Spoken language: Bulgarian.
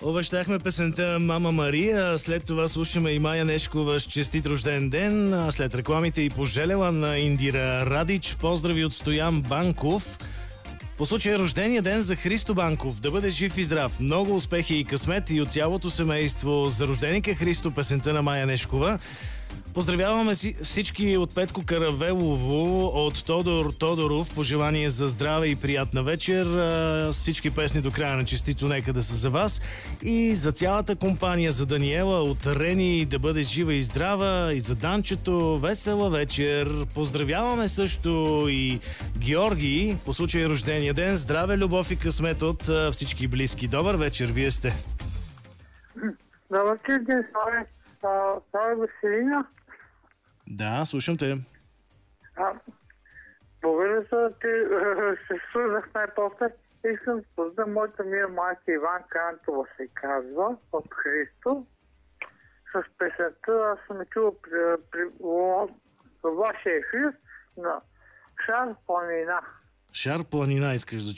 Обещахме песента Мама Мария, след това слушаме и Мая Нешкова с честит рожден ден, а след рекламите и пожелела на Индира Радич. Поздрави от Стоян Банков. По случай рождения ден за Христо Банков. Да бъде жив и здрав. Много успехи и късмет и от цялото семейство за рожденика Христо, песента на Мая Нешкова. Поздравяваме всички от Петко Каравелово, от Тодор Тодоров. Пожелание за здраве и приятна вечер. С всички песни до края на честито нека да са за вас. И за цялата компания, за Даниела от Рени, да бъде жива и здрава. И за Данчето, весела вечер. Поздравяваме също и Георги по случай рождения ден. Здраве, любов и късмет от всички близки. Добър вечер, вие сте. Добър ден, това е Веселина. Да, слушам те. Благодаря за ти се свързах най-после. Искам да моята мия майка Иванка Антова се казва, от Христо. С песента аз съм чувал във вашия ефир на Шар планина. Шар планина искаш да